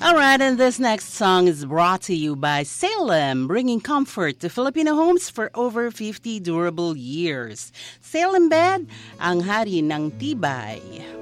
All right, and this next song is brought to you by Salem, bringing comfort to Filipino homes for over 50 durable years. Salem Bed, ang hari ng tibay.